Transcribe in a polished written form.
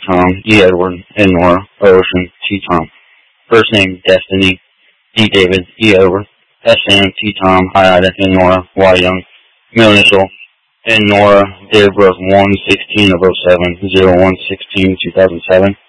Tom, E. Edward, N. Nora, O. Ocean, T. Tom. First name, Destiny, D. David, E. Edward, S. Sam, T. Tom, I. Ida, N. Nora, Y. Young. Middle initial, N. Nora, date of birth 1/16/07, 01/16/2007.